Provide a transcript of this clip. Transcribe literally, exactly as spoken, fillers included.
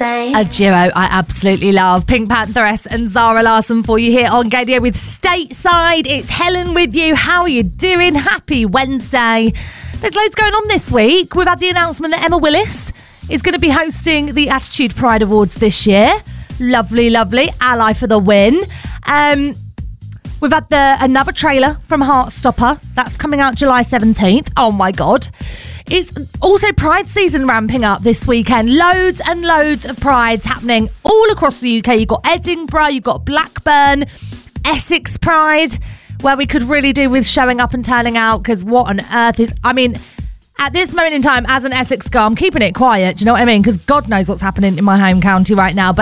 say. A duo I absolutely love. Pink Pantheress and Zara Larsson for you here on Gaydio with Stateside. It's Helen with you. How are you doing? Happy Wednesday. There's loads going on this week. We've had the announcement that Emma Willis is going to be hosting the Attitude Pride Awards this year. Lovely, lovely. Ally for the win. Um... We've had the another trailer from Heartstopper. That's coming out July seventeenth. Oh my God. It's also Pride season ramping up this weekend. Loads and loads of Prides happening all across the U K. You've got Edinburgh, you've got Blackburn, Essex Pride, where we could really do with showing up and turning out, because what on earth is... I mean, at this moment in time, as an Essex girl, I'm keeping it quiet. Do you know what I mean? Because God knows what's happening in my home county right now. But